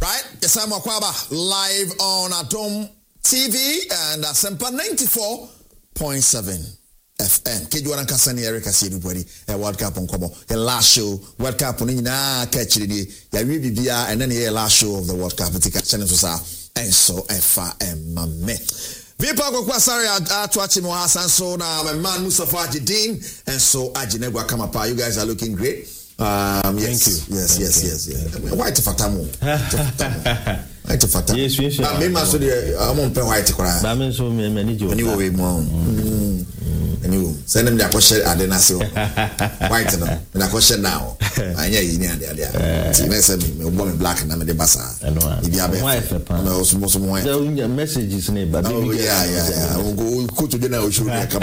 right, yes, I'm Akwaba, live on Atom TV and Asempa 94.7 FM. Kejuana Kasani Erika Sidubwedi, a World Cup on Kobo, the last show, World Cup on catch it, ya and then the last show of the World Cup, the channel was and so FMM. Vipa kwa sorry atuachi mo Hassan so na my man Mustafa Jidin and so Ajinegwa Kamapa. You guys are looking great. Yes. Thank you. Yes. White Fatamu. White Fatamu. Yes. Me maso de amon pe white kora. Ba me so me ni jo. Anyway mo. Anyway, send them the akoshe adenase o. White no. Na akoshe now. Anya yi ni ade. Ti me say me obo me black na me de basa. Ibi abe. No so mo. The messages ne ba. Oh yeah. We go to the now show come.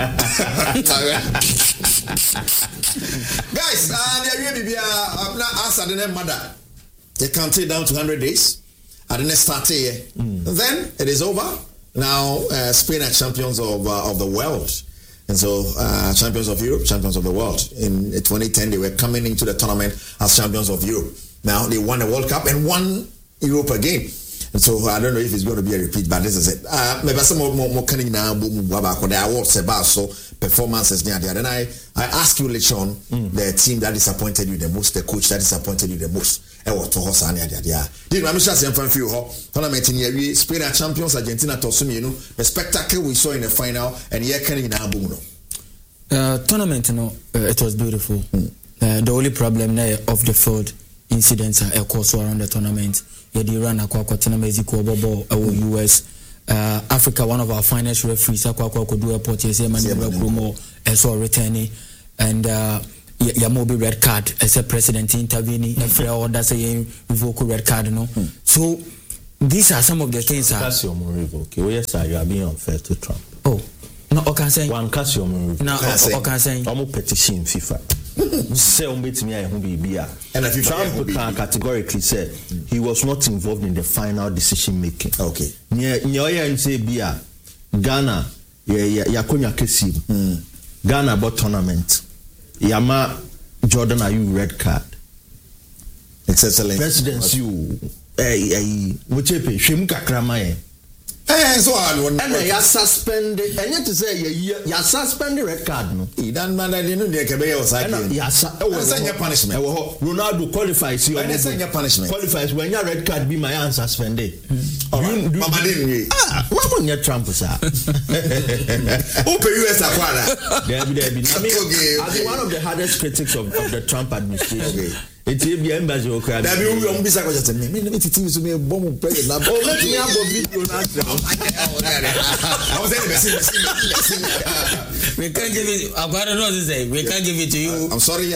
Guys, there will be answer the mother. You can take down to 100 days. I didn't start here. Then it is over. Now Spain are champions of the world. And so champions of Europe, champions of the world. In 2010 they were coming into the tournament as champions of Europe. Now they won the World Cup and won Europe again. And so I don't know if it's going to be a repeat, but this is it. Maybe some more coming now. The awards about so performances near there. Then I ask you later on the team that disappointed you the most, the coach that disappointed you the most. What for us near there? Yeah. Did I'm sure some fan feel tournament in here. Spain are champions. Argentina to assume the spectacle we saw in the final and here coming now boom. Tournament, it was beautiful. The only problem there of the field incidents are also around the tournament. Iran akwa Mexico bobo US Africa, one of our finest referees akwa do report say man Brumo so returning and Yamobi red card as a president intervening and order say revoke red card so these are some of the things that's your revoke. Yes sir, you are being unfair to Trump. Oh no, okay say one cast your revoke. No, okay say I'm petition FIFA. Say on betimi I won be and if Trump categorically said he was not involved in the final decision making. Okay. Nyoya say bia Ghana yakonya kesi. Ghana bought tournament. Yama Jordan are you red card. Excellent. Presidency you Mochepe Shemu kakrama so and ya suspend and yet to say ya suspend the red card no. He don't matter the Kebe was like punishment. Ronaldo qualifies you. Punishment. Qualifies when your red card be my answer suspended. Mama didn't what when you Trump sir? Open US Aquana. Debbie. I mean, as one of the hardest critics of the Trump administration. It's the embassy of Canada. That you won't be such a me bomb president. Oh, let me have a video now. We can't give it. I don't know what to say. We can't give it to you. I'm sorry.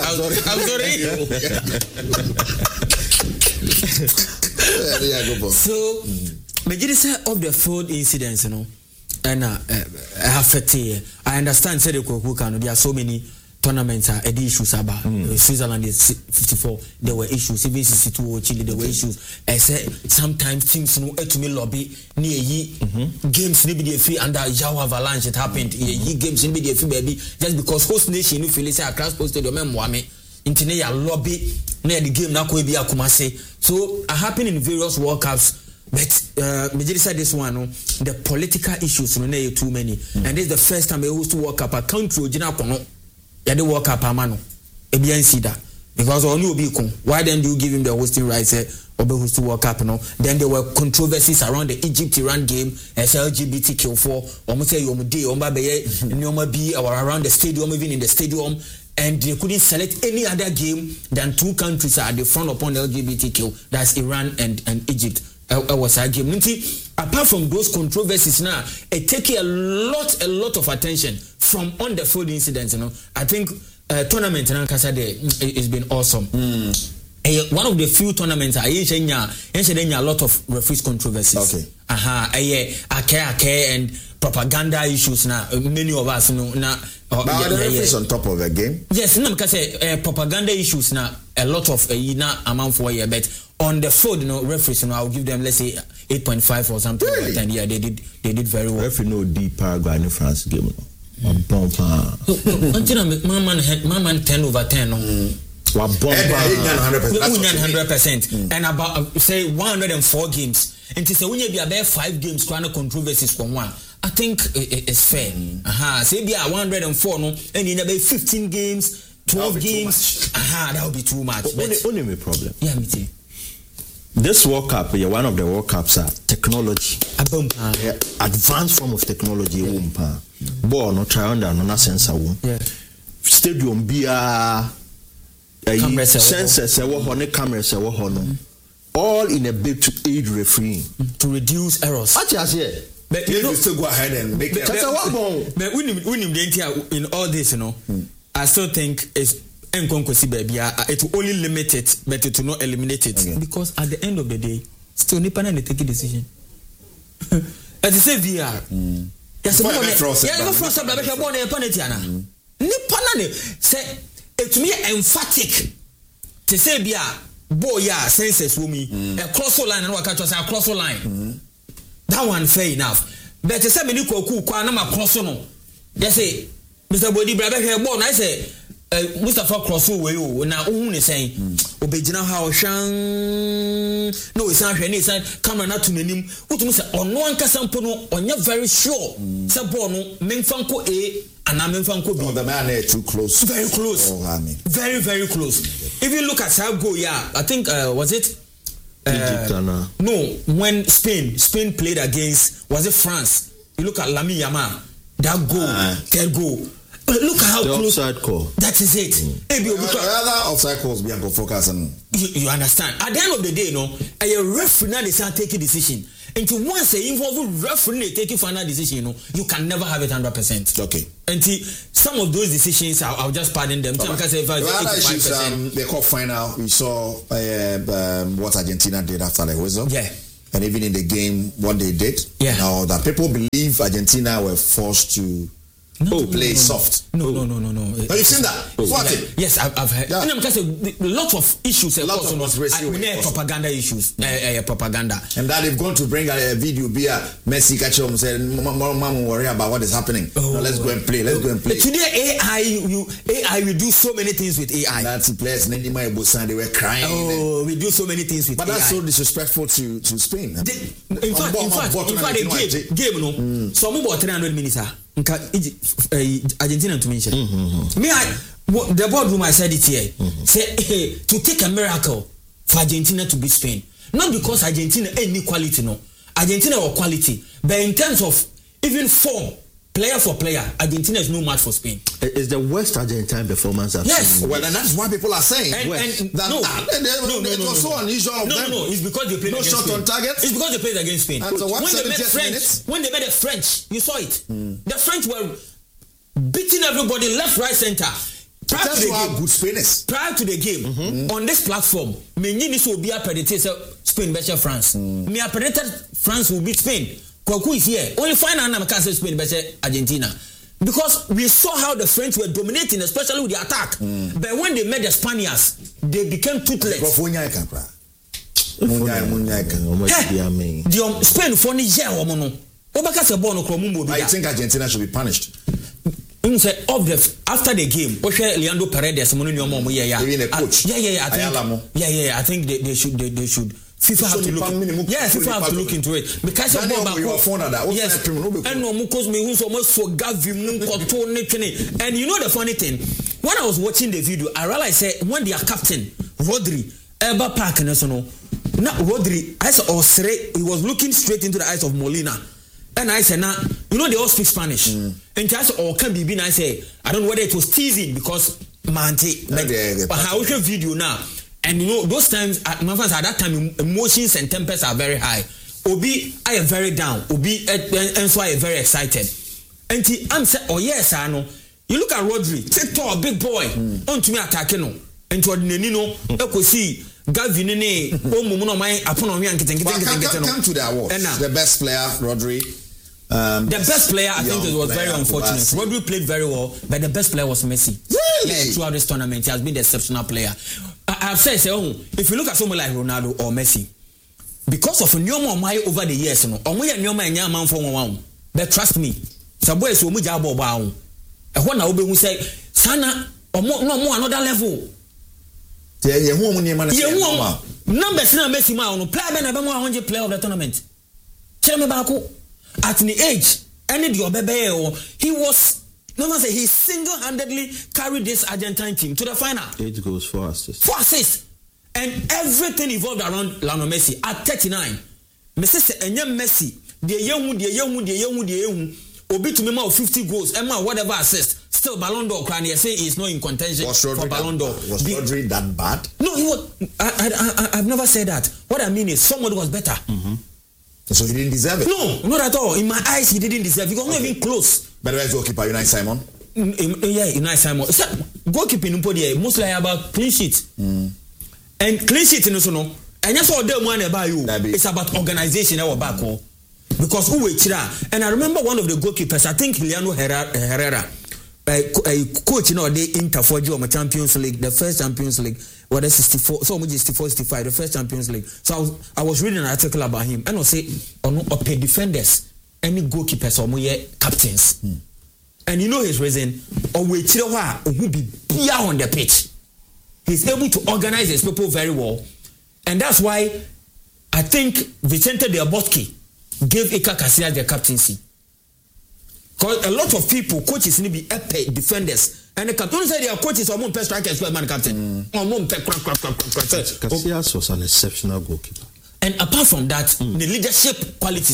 So, majority of the fraud incidents, and I have 30. I understand. Say there are so many tournaments are issues about Switzerland is 54. There were issues. Even 62 Chile there were issues. I say sometimes things to me lobby near games maybe free under Yao Avalanche. It happened. Games maybe free baby just because host nation you feel say across post stadium Mwame intine ya lobby near the game na ko be Kumase. So it happened in various World Cups. But majority said this one, the political issues no too many. And this is the first time they host World Cup a country original kono. Yade World Cup amano ebian sida because oni obi kun why then do you give him the hosting rights obe host World Cup no. Then there were controversies around the Egypt-Iran game as LGBTQ4 omo say yomo dey omo be nyoma bi around the stadium, even in the stadium, and they couldn't select any other game than two countries at the front upon the LGBTQ, that's Iran and Egypt. Was a game. Apart from those controversies now, it take a lot of attention from on the field incidents. I think tournament in Ankasa there it's been awesome. One of the few tournaments I a lot of referees controversies. Okay. And propaganda issues now. Many of us now. But the referees on top of the game. Yes, no, because propaganda issues now. A lot of amount for a bet on the field. Referees. I'll give them let's say 8.5 or something. Really? And yeah, they did very well. Referee no deep Paraguay in France game. Until my man 10/10. 100%. And about say 104 games. And to say when you be about 5 games trying controversies from one. I think it's fair. Say be 104 no, and in about 15 games, 12 games. That would be too much. Only my problem. Yeah, me too. This World Cup, one of the World Cups are technology. Advanced form of technology. Ball no try under no sensor. Stadium be sensors, cameras, all in a bid to aid refereeing to reduce errors. But you still go ahead and make that. But in all this, I still think it's it will only limit it, but it will not eliminate it. Okay. Because at the end of the day, still Nippon and they take a decision. As you say VR. Yes, Nippon say it to me emphatic to say Bia boy senses woman a cross line and what catch us a cross line. That one fair enough. But to say me ku kwa na ma cross no. They say Mr. Bodi brother here born I say Mustafa Crosso way na ohun ne say obegina ha ohwan no we san hwe ne san camera na to nanim wotum say ono ankasa mpo no onye very sure say ball no memfa nko A and memfa nko B. The man is too close. Very close. Very very close. If you look at how go I think was it no, when Spain played against was it France? You look at Lamine Yamal, that goal, third goal. Look how the close. Offside call. That is it. Rather offside calls be focus on. You understand? At the end of the day, a referee now they start taking decision. And once they involve referee taking final decision, you can never have it 100%. Okay. And some of those decisions, I'll just pardon them. Because if I the cup final, we saw what Argentina did after the whistle. Yeah. And even in the game, what they did. Yeah. Now that people believe Argentina were forced to play soft. No. Have you seen that? Yes, I've heard. Yeah. Because a lot of issues. Propaganda issues. Propaganda. And that they've gone to bring a video. Messi catch him said, "Mama, worry about what is happening. Now let's go and play. Today AI will do so many things with AI. That's the players. They were crying. We do so many things with AI. But that's so disrespectful to Spain. In fact, the game no. So I'm about 300 minutes. Argentina to mention. The boardroom I said it here. Say to take a miracle for Argentina to beat Spain. Not because Argentina any quality, no. Argentina or quality, but in terms of even form, player for player, Argentina is no match for Spain. It's the worst Argentine performance I've seen. Well, and that's why people are saying. No, it was so unusual of them. No, it's because they played against shot Spain. on target. It's because they played against Spain. And so when they met the French, you saw it. The French were beating everybody left, right, center. That's how good Spain is. Prior to the game, on this platform, Menini will be a predator Spain better France. Me a predator France will beat Spain. Kwaku is here. Only final and can say Spain better Argentina. Because we saw how the French were dominating, especially with the attack. But when they met the Spaniards, they became toothless. Spain for the year woman. I think Argentina should be punished. After the game, Leandro Paredes, even a coach. I think they should. FIFA have to look. FIFA have to look into it because of yes. And no, because me who so much forgave him. And you know the funny thing, when I was watching the video, I realized when their captain Rodri ever park and so no, now Rodri, I saw he was looking straight into the eyes of Molina. And I said, now, you know, they all speak Spanish. And I said, oh, can be, I say, I don't know whether it was teasing because, Mante, but I watch a video now. And you know, those times, at that time, emotions and tempers are very high. Obi, I am very down. Obi, and so I am very excited. And I'm saying, oh, yes, I know. You look at Rodri, take tall, big boy, on to me attacking. And to Nino, I see. Come to the awards. The best player, Rodri. The best player, I think it was very unfortunate. Rodri played very well, but the best player was Messi. Really? Throughout this tournament, he has been the exceptional player. I've said, if you look at someone like Ronaldo or Messi, because of Nyoma Mai over the years, but trust me, Saboy so much about and when I will say, Sana, or more another level. Ye who money man. Numbers na Messi ma on player be na be 100 player of the tournament. Tell me baako at the age any the obebe he was no say he single-handedly carried this Argentine team to the final. 8 goals, 4 assists. 4 assists. And everything evolved around Lionel Messi at 39. Messi say Messi the young obi to me more 50 goals and whatever assist. Still Ballon d'Or crying. They say he's not in contention for Ballon d'Or. Was Rodri that bad? No, he was. I've never said that. What I mean is somebody was better. Mm-hmm. So he didn't deserve it? No, not at all. In my eyes, he didn't deserve it. He was not even close. But where's goalkeeper Unai Simon? Yeah, Unai Simon. Goalkeeping mostly about clean sheet. And clean sheet in also no. And that's all the money about you. It's about organization our back home. Because who were and I remember one of the goalkeepers, I think Juliano Herrera, a coach, they Inter for the Champions League, the first Champions League, what is 64, so much 65, the first Champions League. So I was reading an article about him, and I say, pay defenders, any goalkeepers or more captains. And you know his reason, or we who be on the pitch. He's able to organize his people very well. And that's why I think Vicente Del Bosque gave Iker Casillas the captaincy. Because a lot of people, coaches need to be epic defenders. And the captain say their coaches are more strikers, man captain. Casillas was an exceptional goalkeeper. And apart from that, the leadership qualities.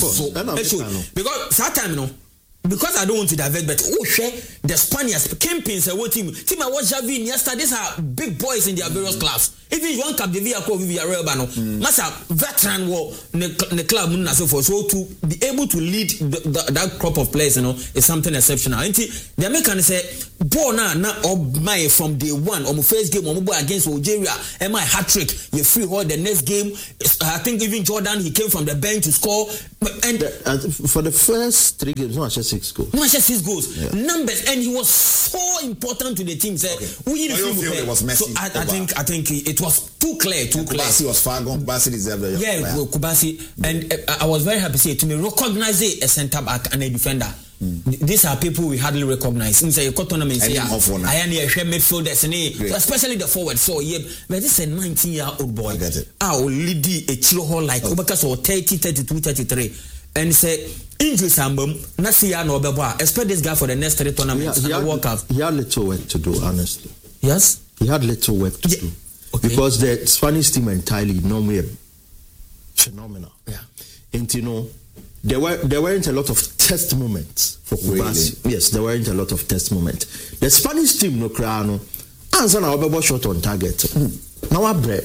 Because that time, because I don't want to divert, but the Spaniards, Kempins, what team I watched Javi yesterday. These are big boys in their various clubs. Even you want Capdevia, Villarreal, that's a veteran war in the club, and so forth. So to be able to lead that crop of players, is something exceptional. And the Americans say, "Born now my from day one, on my first game, on my against Algeria, and my hat trick, you free hold the next game. I think even Jordan, he came from the bench to score, and for the first 3 games, not just 6 goals. Not just 6 goals, numbers, and he was so important to the team. Say, we feel it was messy. So I think it was too clear. Kubasi was far gone. Kubasi deserved it. Yeah, Kubasi, and I was very happy to say to me recognize a centre back and a defender. These are people we hardly recognize. In say tournament, I am midfielders, especially the forward. So but this is a 19-year-old boy. I get it. Lead a chill hall like Obaka so 30, 32, 33, and say injuries and Nasia no beba. Expect this guy for the next 3 tournaments. He had little work to do, honestly. Yes, he had little work to do. Okay. Because the Spanish team entirely normally phenomenal. Yeah. And there weren't a lot of test moments for Kubasi. Really? Yes, there weren't a lot of test moments. The Spanish team no crano answer na obebo shot on target. Now I bread.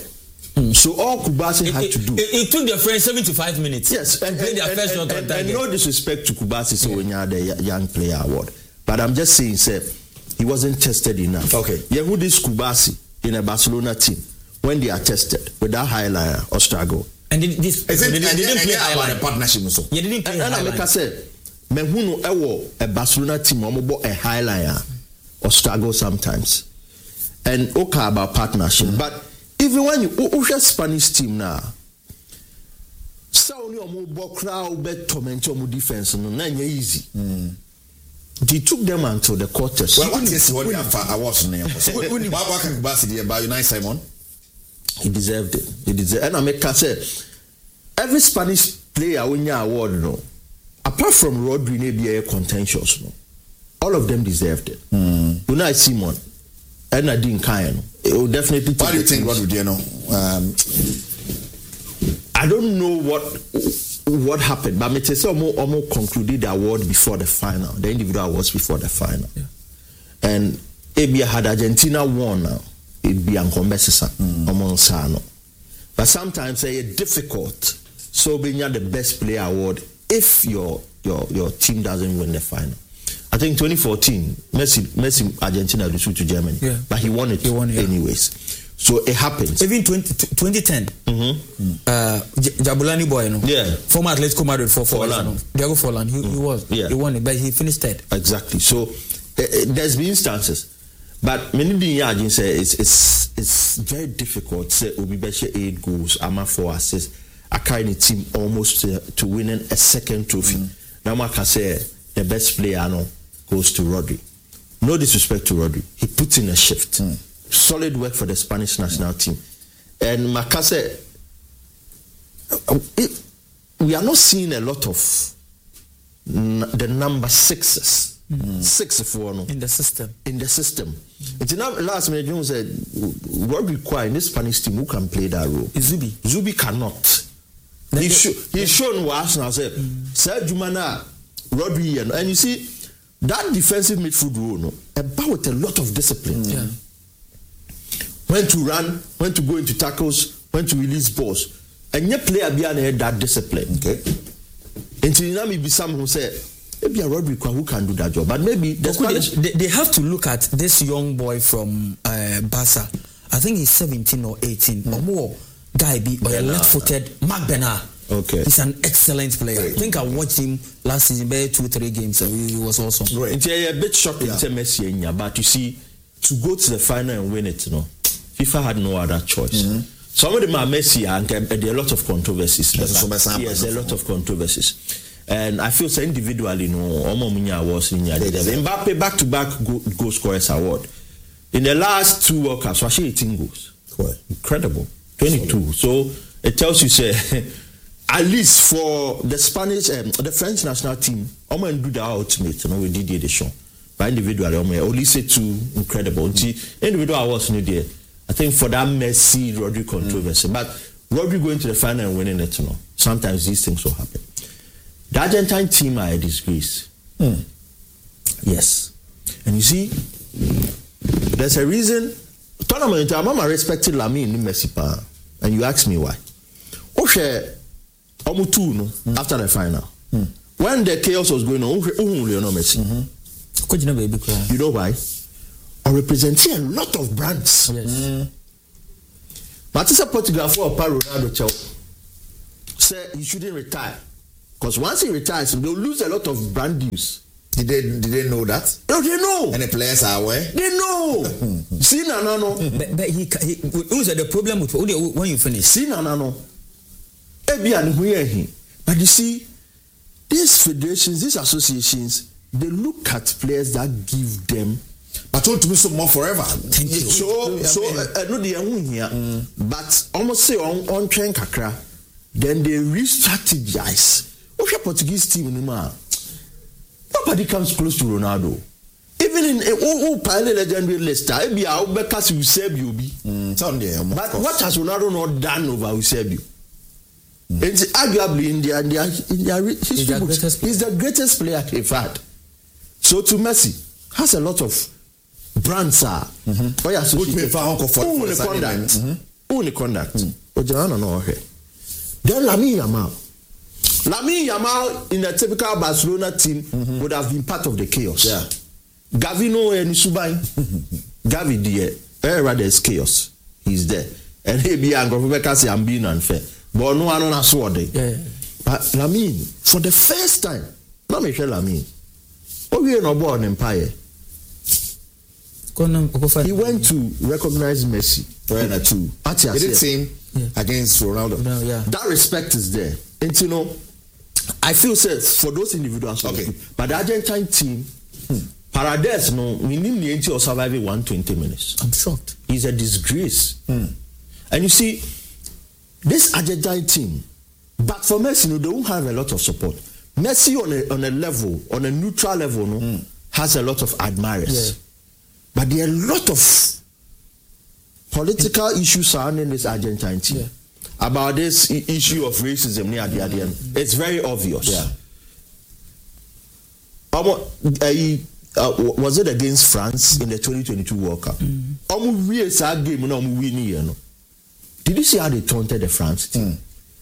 So all Kubasi had to do. It took their friends 75 minutes. Yes, and their first shot on target. And no disrespect to Kubasi, so when you had the young player award. But I'm just saying, sir, he wasn't tested enough. Okay. Who this Kubasi in a Barcelona team when they are tested with that highlighter or struggle? And they didn't play highlighter partnership so. They didn't play highlighter. And like I said, Mehuno a Barcelona team almost a highlighter or struggle sometimes. And okay about partnership. But even when you Spanish team now, so only omo crowd bet torment omo defense no na easy. They took them until the quarters. Well, what is what I was name? Why can Kubasi there by Unai Simon? He deserved it. He deserved. And I make say every Spanish player win your award, apart from Rodri, maybe a contentious, all of them deserved it. Unai Simon and Nadine Kayan, it will definitely. What do you think? Rodri, I don't know what happened, but it is almost concluded the award before the final, the individual awards before the final. Yeah. And Abia had Argentina won now. It'd be uncompensated among Sano. But sometimes it's difficult. So being the best player award if your team doesn't win the final. I think 2014, Messi Argentina lost to Germany. Yeah. But he won it anyways. So it happens. Even 2010, Jabulani boy, former Atletico Madrid for Diego Forlan, he won it, but he finished third. Exactly. So there's been instances. But many Yajin say it's very difficult. Say Obibeshe 8 goals, Ama 4 assists. I carry the team almost to winning a second trophy. Now I can say the best player goes to Rodri. No disrespect to Rodri. He puts in a shift. solid work for the Spanish national team. And Makase, we are not seeing a lot of the number 6s. 6 for no in the system. It's now last minute Jones said what required in this Spanish team who can play that role. Zubi cannot. He's shown what Arsenal said. Said Jumana, Rodri, and you see that defensive midfield role no about a lot of discipline. Yeah. When to run, when to go into tackles, when to release balls. And your player behind that discipline. Okay. Until now maybe some who say maybe a Rodri who can do that job. But maybe they have to look at this young boy from Barca. I think he's 17 or 18 or more. Guy be or a left-footed Marc Bernard. Okay. He's an excellent player. I think I watched him last season, maybe 2-3 games. He was awesome. Right. It's a bit shocking to Messi, but you see, to go to the final and win it, FIFA had no other choice. Some of them are Messi, and there are a lot of controversies. Yes, a lot of controversies. And I feel so individually, Mbappe back-to-back goal scorers award. In the last 2 World Cups, actually 18 goals. Incredible. 22. So it tells you, say, at least for the Spanish, the French national team, I'm going to do the ultimate, with Didier Deschamps. But individually, I'm only say 2 incredible. Individual awards in there. I think for that Messi, Rodri controversy. But Rodri going to the final and winning it, sometimes these things will happen. The Argentine team are a disgrace. Yes. And you see, there's a reason. Tournament, I'm respecting Lamine Messi, and you ask me why. After the final, when the chaos was going on, Lionel Messi. You know why? Or representing a lot of brands. Yes. But it's a Portugal for Ronaldo say he shouldn't retire. Because once he retires, they'll lose a lot of brand deals. Did they know that? No, they know. And the players are aware? They know. See, no. But he who's the problem with when you finish? See, no. But you see, these federations, these associations, they look at players that give them. But told to me some more forever. Thank you. So no, they are here. But almost say on train kakra, then they re-strategize. What's your Portuguese team anymore? Nobody comes close to Ronaldo. Even in pilot legendary Leicester, maybe I'll be cast Eusebio. But what has Ronaldo not done over Eusebio? It's arguably in their history books, he's the greatest player they've had. So to Messi, has a lot of brands are. Who in the conduct? Then Lamine Yamal in a typical Barcelona team would have been part of the chaos. Yeah. Gavino and Subay. Gavi there, rather is chaos. He's there. And he be angry because I'm being unfair. But no one on sword. But Lamine, for the first time, let me tell Lamine, we are not born empire. He went to recognize Messi. He did same against Ronaldo. That respect is there. And I feel said for those individuals. Okay. But the Argentine team, Paredes, we need the of surviving 120 minutes. I'm shocked. He's a disgrace. And you see, this Argentine team, but for Messi, they don't have a lot of support. Messi on a level, on a neutral level, has a lot of admirers. Yeah. But there are a lot of political issues surrounding this Argentine team. Yeah. About this issue of racism near the end. It's very obvious. Yeah. Was it against France in the 2022 World Cup? Did you see how they taunted the France team?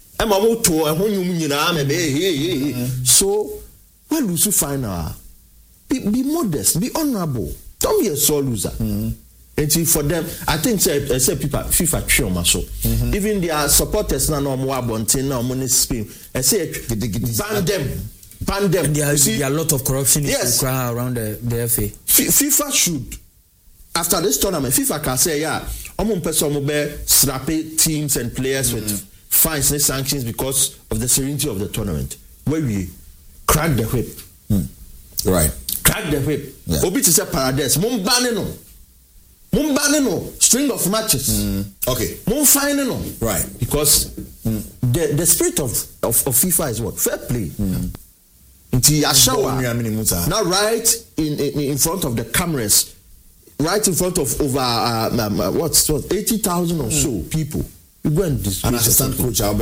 So, when Lusu final, be modest, be honorable. Don't be a sore loser. And for them, I think say people FIFA trauma so. Even their supporters now more abontin now money Spain. I say ban them. And there are a lot of corruption issues around the FA. FIFA should, after this tournament, FIFA can say slap teams and players with fines and sanctions because of the serenity of the tournament. Where we crack the whip. Right. Crack the whip. Obi to say Paredes. Mumba no string of matches. Okay. Mumfine no. Right. Because the spirit of FIFA is what? Fair play. Until Yashawa. Now right in front of the cameras, right in front of over what's 80,000 or so people. You go and display. An assistant coach, and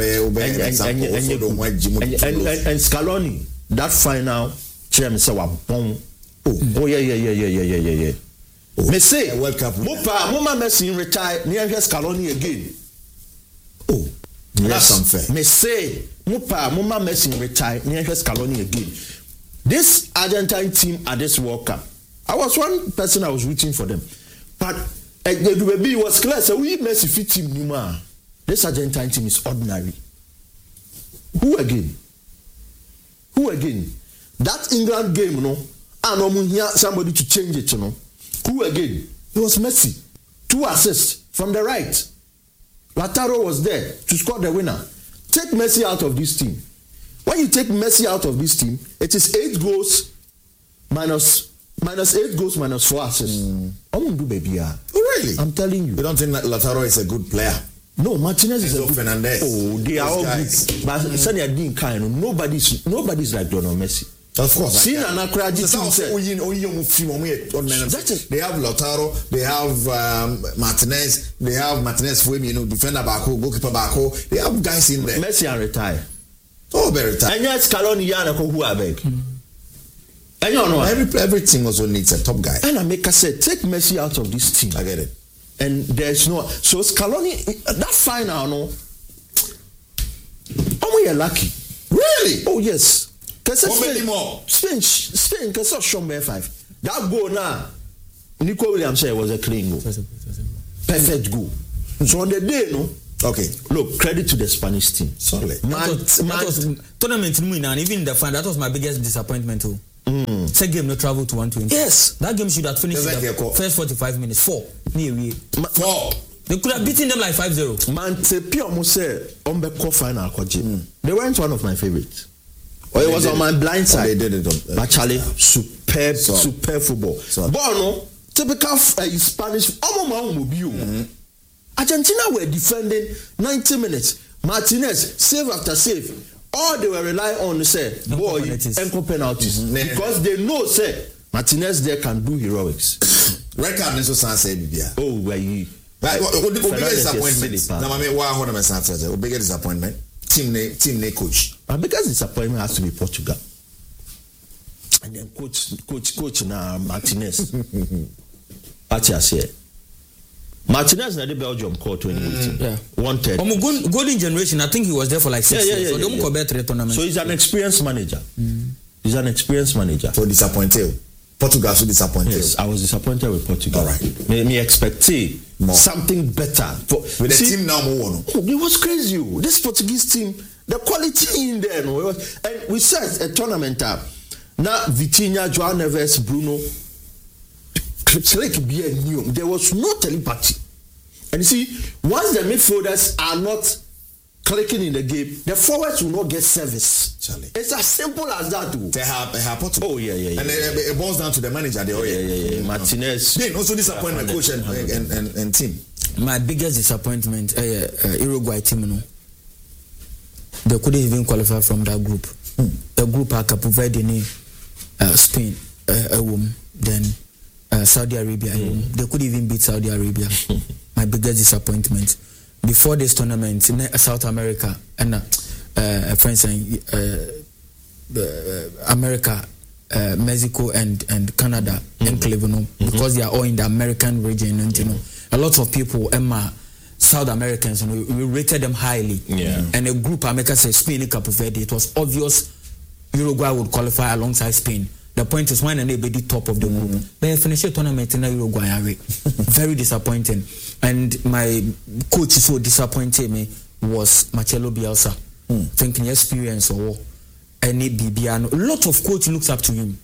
Scaloni, that final chairman said, "Oh yeah. Me say, World Cup. Mama Messi retire. Near Scaloni again. Oh, that's unfair. Me say, Mama Messi retire. Near Scaloni again. This Argentine team at this World Cup, I was one person I was rooting for them, but it was clear. So we Messi fit team Numa. This Argentine team is ordinary. Who again? That England game, you know, and here somebody to change it, you know. Who again? It was Messi. 2 assists from the right. Lautaro was there to score the winner. Take Messi out of this team. When you take Messi out of this team, it is 8 goals minus 8 goals minus 4 assists. Baby. Oh, really? I'm telling you. You don't think that Lautaro is a good player? No, Martinez is a good Fernandez. Oh, they are all guys. good. But Sanya Dean kind, nobody's like Lionel Messi. Of course. They have Lautaro, they have Martinez, they have Martinez for him, you know, defender Bako, goalkeeper Bako. They have guys in there. Messi and retire. Oh, very retired. And yet Scaloni Yana who I beg. And you know every team also needs a top guy. And Ameka said, take Messi out of this team. I get it. And there's no so Scaloni that final no. We are lucky. Really? Oh yes. How many more? Spain can show me 5. That goal now, Nico Williams said was a clean goal. Perfect goal. So on the day, no. Okay. Look, credit to the Spanish team. Sorry. That was tournament and even the final. That was my biggest disappointment too. Second game no travel to 120. Yes. That game should have finished in the first 45 minutes. 4. 4. They could have beaten them like 5-0. Mantepi almost said Ombeko final kwaji. They weren't one of my favorites. Or it was on my blind side. They did it. But Charlie, superb football. But no, typical Spanish. Argentina were defending 90 minutes. Martinez save after save. All they were relying on say boy and penalties because they know say Martinez there can do heroics. Record is so say bibia. Oh, where you. Biggest disappointment. Now, I mean, why hold on a biggest disappointment. Team name coach. My biggest disappointment has to be Portugal. And then coach now Martinez. What you say? Martinez na the Belgium called 2018. Yeah. Wanted. Golden generation. I think he was there for like 6 years. So they better tournament. So he's an experienced manager. He's an experienced manager. So disappointed. Portugal so disappointed. Yes, I was disappointed with Portugal. All right. Me expect something better. With the team now more. It was crazy. This Portuguese team, the quality in there. And we set a tournament up. Now Vitinha, Joao Neves, Bruno. There was no telepathy. And you see, once the midfielders are not clicking in the game, the forwards will not get service. Charlie. It's as simple as that. They have Portugal. Oh, yeah. And it boils down to the manager. Yeah. Martinez. Then also disappointment, coach and team. My biggest disappointment, Uruguay team, no. They couldn't even qualify from that group. The group are Cape Verde, Spain, then Saudi Arabia. They couldn't even beat Saudi Arabia. My biggest disappointment. Before this tournament, South America and friends America, Mexico and Canada enclave, you know, because they are all in the American region, and you know, a lot of people, South Americans, you know, we rated them highly. Yeah. And a group America says Spain and Cape Verde. It was obvious Uruguay would qualify alongside Spain. The point is when they be the top of the group. They finished the tournament in Uruguay. Very disappointing. And my coach so disappointed me was Marcelo Bielsa. Thinking experience or any BBN. A lot of coaches look up to him.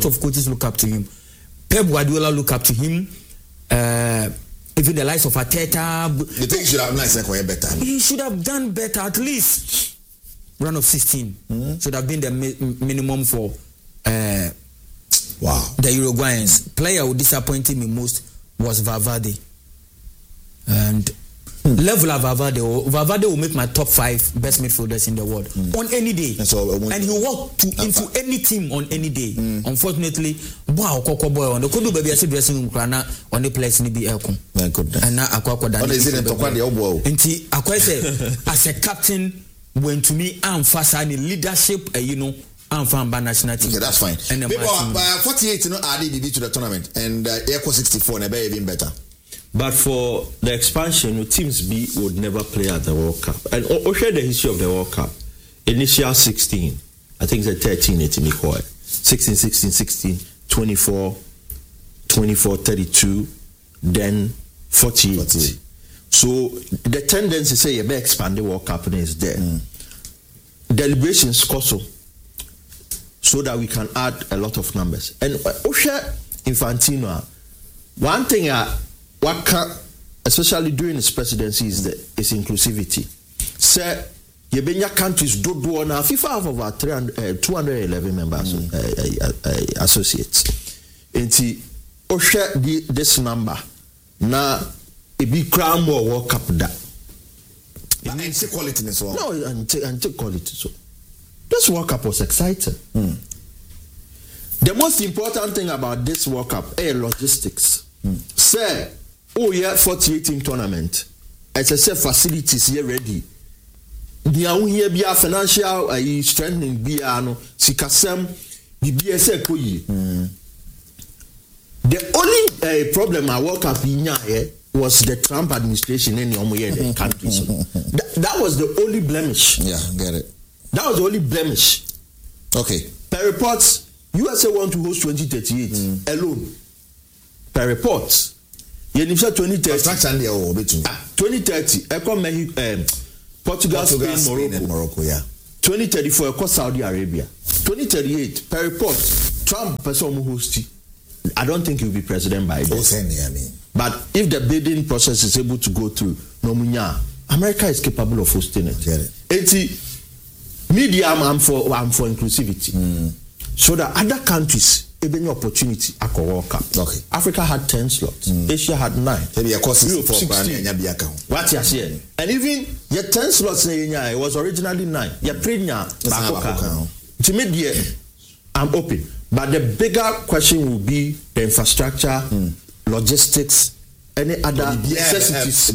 Pep Guardiola look up to him. Even the likes of Arteta. You think he should have done better? He should have done better at least. Run of 16 should have been the minimum for the Uruguayans. Player who disappointed me most was Valverde. And level of Valverde will make my top 5 best midfielders in the world on any day. And he walked into any team on any day. Unfortunately, wow, Coco boy on the Kodu baby dressing room on the place in the aircon. And now Aqua as a captain, when to me, I'm fast in leadership, I'm from national team. Okay, that's fine. And 48, added to the tournament, and Echo 64, never even better. But for the expansion, teams B would never play at the World Cup. And share the history of the World Cup. Initial 16, I think it's 13, 16, 16, 16, 24, 24, 32, then 48. So the tendency say you may expand the World Cup is there. Deliberations also, so that we can add a lot of numbers. And Osha Infantino, one thing especially during his presidency is inclusivity. Say Yebenya countries do na FIFA have over 211 members associates. And Osha this number na a big crown more World Cup that. It needs quality as well. No, and quality so. This World Cup was exciting. The most important thing about this World Cup is logistics. Say, 48 team tournament. As I said, facilities here ready. The here be a financial strengthening be ano sikasem the BSA koyi. The only problem at World Cup was the Trump administration in the countries. That was the only blemish. Yeah, get it. That was the only blemish. Okay. Per reports, USA want to host 2038 alone. Per reports, Yenisha 2030. 2030. Portugal, Spain, and Morocco. Yeah. 2034, Saudi Arabia. 2038. Per report, Trump person host. I don't think he'll be president by then. But if the bidding process is able to go through, America is capable of hosting it. Media, I'm for inclusivity. So that other countries have any opportunity at the World Cup. Okay. Africa had 10 slots. Asia had 9. Maybe a cost Europe 16. What you saying? And even your 10 slots it was originally 9. Your premier to media, I'm open. But the bigger question will be the infrastructure, logistics, any other necessities.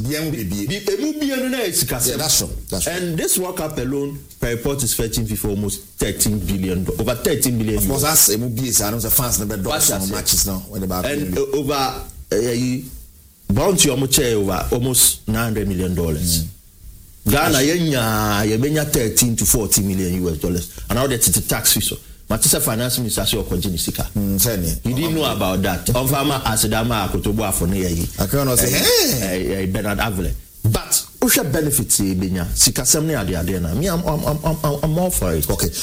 That's true. And this World Cup alone, per report is fetching for almost 13 billion, over 13 billion. Of course, that's MUBs. I know the fans never do matches now. And over bounty over almost $900 million. Ghana, yenya 13 to 40 million US dollars. And now that's the tax fee. Matisa finance minister say okonjini sika. You didn't know about that. On farmer asidama akotobo afone yi. I cannot say hey Bernard Avile. But usha benefits benya sika semne ade na. Me I'm all for it. Okay.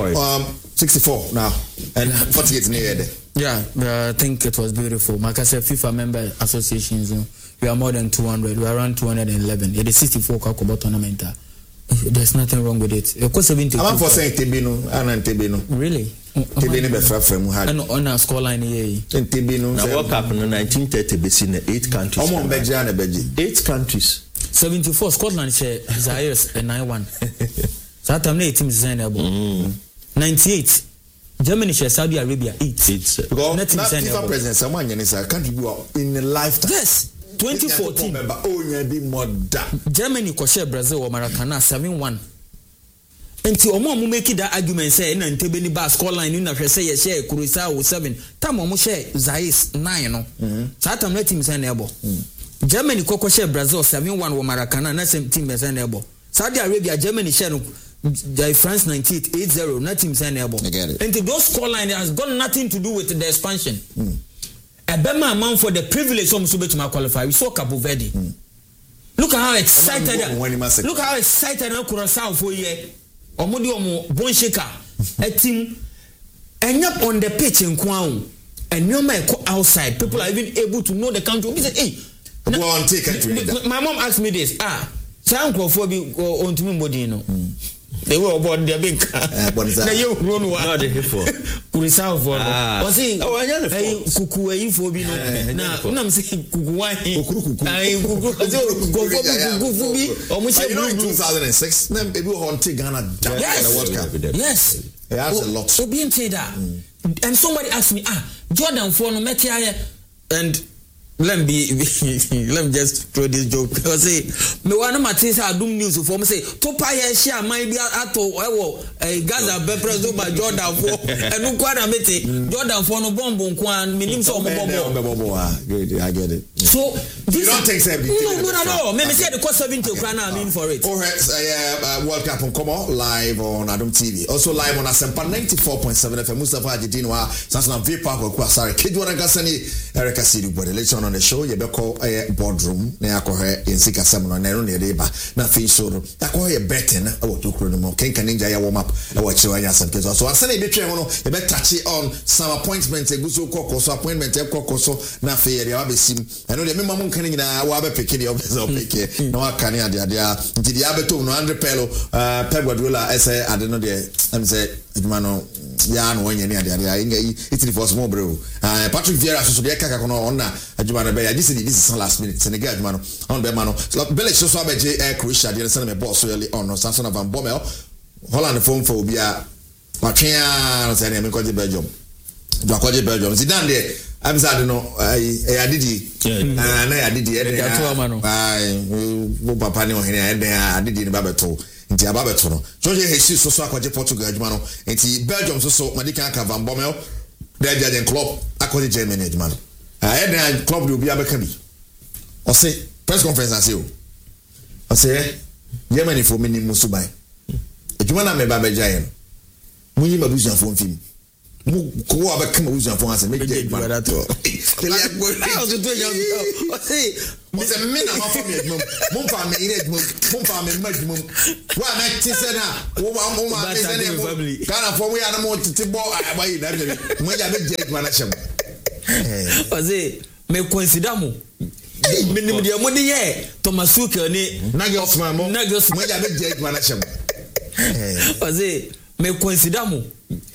64 now and 48 near there. Yeah, I think it was beautiful. Like I said, FIFA member associations, we are more than 200. We are around 211. Yeah, the 64 Kakobo tournament. There's nothing wrong with it. Of course, 72. I'm for saying Tebino and Tebino. Really? Tebino be from had. And on our scoreline here. Tebino. Now World Cup in 1930 be in 8 countries. 8 countries. 74 Scotland share Zaire 9-1. So that time 8 teams Zainable. 98 Germany share Saudi Arabia 8. Because FIFA president someone country in a lifetime. Yes. 2014 Germany ko share Brazil or Maracana 7-1. Enti omo make that argument say na ntebe ni ba score line na hwe say ye share Curaçao 7 time omo share Zais 9 no. So that time team say na ebo. Germany ko share Brazil 7-1 or Maracana na same team say na ebo. Saudi Arabia Germany share no France 98 8-0 na team say na ebo. And those score line has got nothing to do with the expansion. A Bema amount for the privilege of Musubet qualify. We saw Cabo Verde. Look at how excited Curaçao for ye. Omodi omo Bonsheka. A team and up on the pitch in Kwao. And no man outside. People are even able to know the country. We said, hey, my mom asked me this. Sound Crawford on to me, they were born their big na you run what the for kurisa for o say kuku ayi for bi no na am say kuku wan ai kuku bi o mo say 2006 na baby hunting Ghana in the World Cup. Yes, it has a lot. So being said that, and somebody asked me, Jordan for no matter, and let me just throw this joke. I say, me wanna match I do news for me say, Topa share might be at all. Gaza be president by Jordan for, and no quite mete Jordan for no bomb kwan minim so bomb. Good, I get it. So you don't take 70. No. Me say the cost 70 Ukraine I mean for it. World Cup on Como live on Adam TV. Also live on Asempa 94.7 FM. Mustafa Ajidino Sansana V Park or Kwasare. Kidwana Gasani Erica Sidu but election on the show you be call a boardroom na akohe insika seminar na ne deba na fi so no akohe betting awo to kro no mo kenka ninja ya warm up awo chiwa ya sam kezo so asana e be twen no e be touch on some appointment eguso kokoso appointment ekokoso na fe ye ya besim eno de mema mo nkan nyina wa be peke de obezo peke na wa kan ya de nti de abeto no 100 pelo Pep Guardiola ese ade no de am say eduma no ya no wanye ni ade inga Italy for small bro Patrick Vieira so de kaka kono onna aduma no be ya this is last minute Senegal aduma no on be ma no Belgium so abeje Croatia de se na me boss so early on no Samson van Bommel Holland phone for obi a watwea no se na me kwaje Belgium do akwaje Belgium Zidane de amzade no adidi na adidi e bo papa ne ohene e adidi ne babeto nti ababeto no George Jesus so akwaje Portugal aduma no nti Belgium so Madika ka Van Bommel de Jurgen Klopp akwaje Germany aduma no then club will be abeka bi o say press conference as you o say Germany for mini musubai aduma na me ba beja yen munyi mabuzu afon film mu ko abeka mabuzu afon ase me je aduma that o say me na ma for me aduma mum fa me ire aduma mum fa me ma aduma wa na ti se na wo ma me se na kana for we ana mo titi bo abayi na me mo ja me je aduma na shem Oze me consider mo minimum dia mo de ye Thomas Tuchel ni Nagelsmann mo ja be je man na chem Oze me consider mo